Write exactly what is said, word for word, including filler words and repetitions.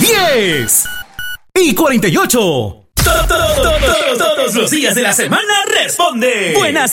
diez y cuarenta y ocho. Todos los días de la semana responde. Buenas